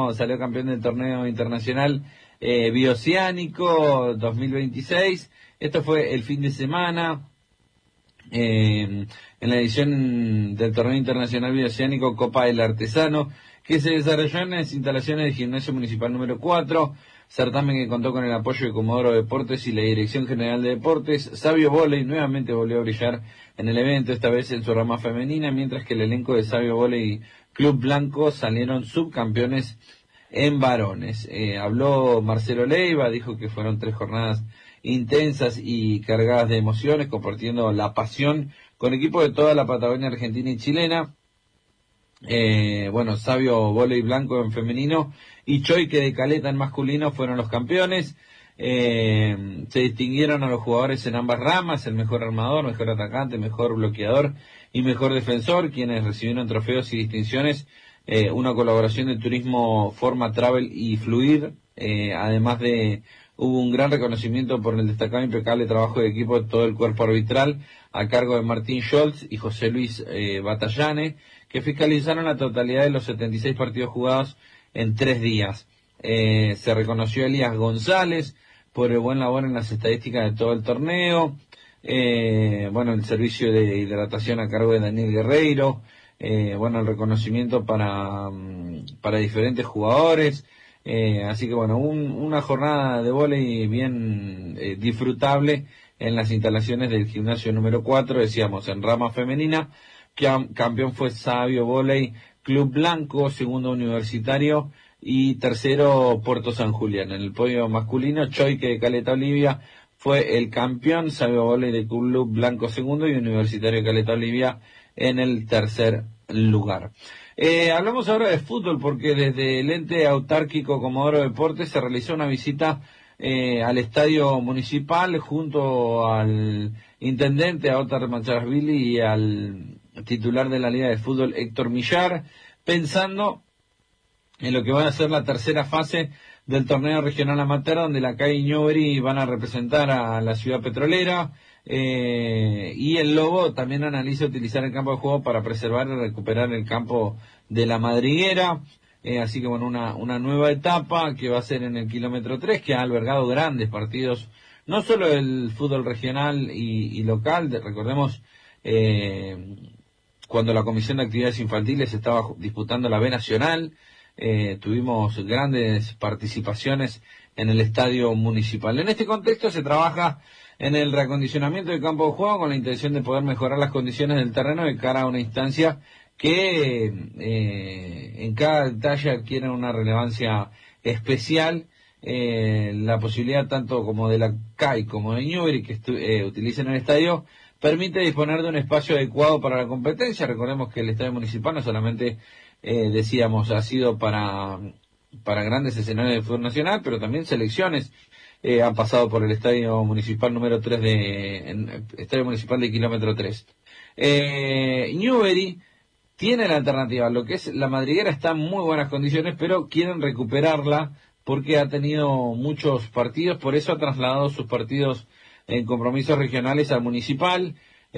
salió campeón del torneo internacional bioceánico 2026. Esto fue el fin de semana. En la edición del torneo internacional bioceánico Copa del Artesano, que se desarrolló en las instalaciones del Gimnasio Municipal número 4, certamen que contó con el apoyo de Comodoro Deportes y la Dirección General de Deportes. Sabio Voley nuevamente volvió a brillar en el evento, esta vez en su rama femenina, mientras que el elenco de Sabio Voley Club Blanco salieron subcampeones en varones. Habló Marcelo Leiva, dijo que fueron 3 jornadas intensas y cargadas de emociones, compartiendo la pasión con equipos de toda la Patagonia argentina y chilena. Sabio Voley Blanco en femenino y Choique de Caleta en masculino fueron los campeones. Se distinguieron a los jugadores en ambas ramas, el mejor armador, mejor atacante, mejor bloqueador y mejor defensor, quienes recibieron trofeos y distinciones, una colaboración de Turismo Forma Travel y Fluir, además de hubo un gran reconocimiento por el destacado e impecable trabajo de equipo de todo el cuerpo arbitral a cargo de Martín Scholz y José Luis Batallane, que fiscalizaron la totalidad de los 76 partidos jugados en 3 días. Se reconoció a Elías González por el buen labor en las estadísticas de todo el torneo. El servicio de hidratación a cargo de Daniel Guerreiro. El reconocimiento para diferentes jugadores. Así que una jornada de vóley bien disfrutable en las instalaciones del gimnasio número 4, decíamos, en rama femenina. Campeón fue Sabio Voley Club Blanco, segundo Universitario y tercero Puerto San Julián. En el podio masculino, Choique de Caleta Olivia fue el campeón, Sabio Voley de Club Blanco segundo y Universitario de Caleta Olivia en el tercer lugar. Hablamos ahora de fútbol porque desde el ente autárquico Comodoro Deportes se realizó una visita al estadio municipal junto al intendente Otar Macharasvili y al titular de la Liga de Fútbol Héctor Millar, pensando en lo que va a ser la tercera fase del torneo regional amateur, donde la CAI y Newbery van a representar a la ciudad petrolera, y el Lobo también analiza utilizar el campo de juego para preservar y recuperar el campo de la Madriguera. Así que una nueva etapa que va a ser en el kilómetro 3, que ha albergado grandes partidos, no solo del fútbol regional y local, recordemos cuando la Comisión de Actividades Infantiles estaba disputando la B Nacional, tuvimos grandes participaciones en el estadio municipal. En este contexto se trabaja en el reacondicionamiento del campo de juego con la intención de poder mejorar las condiciones del terreno de cara a una instancia que en cada detalle adquiere una relevancia especial. La posibilidad tanto como de la CAI como de Newbery que utilicen el estadio permite disponer de un espacio adecuado para la competencia. Recordemos que el estadio municipal no solamente ha sido para grandes escenarios de fútbol nacional, pero también selecciones han pasado por el estadio municipal número 3 estadio municipal de kilómetro 3. Newbery tiene la alternativa, lo que es la Madriguera está en muy buenas condiciones, pero quieren recuperarla porque ha tenido muchos partidos, por eso ha trasladado sus partidos en compromisos regionales al municipal,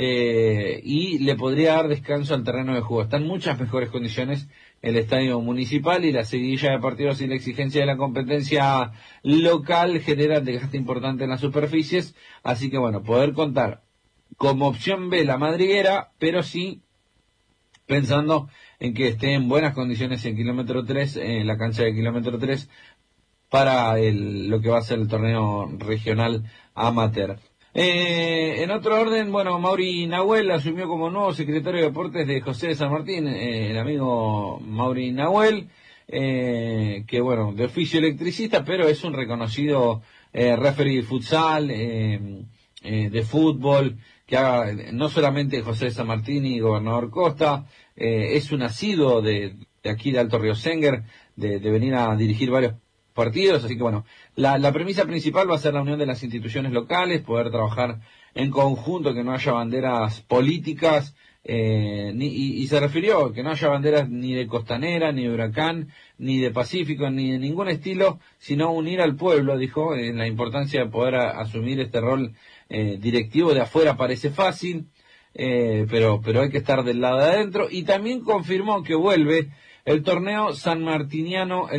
y le podría dar descanso al terreno de juego. Está en muchas mejores condiciones el estadio municipal, y la seguidilla de partidos y la exigencia de la competencia local generan desgaste importante en las superficies, así que poder contar como opción B la Madriguera, pero sí pensando en que esté en buenas condiciones en kilómetro 3, en la cancha de kilómetro 3, para lo que va a ser el torneo regional amateur. En otro orden, Mauri Nahuel asumió como nuevo secretario de Deportes de José de San Martín, el amigo Mauri Nahuel, que de oficio electricista, pero es un reconocido referee de futsal, de fútbol, que no solamente José de San Martín y Gobernador Costa, es un asiduo de aquí de Alto Río Senguer, de venir a dirigir varios partidos, así que la premisa principal va a ser la unión de las instituciones locales, poder trabajar en conjunto, que no haya banderas políticas, y se refirió que no haya banderas ni de Costanera, ni de Huracán, ni de Pacífico, ni de ningún estilo, sino unir al pueblo, dijo, en la importancia de poder asumir este rol directivo. De afuera parece fácil, pero hay que estar del lado de adentro, y también confirmó que vuelve el torneo sanmartiniano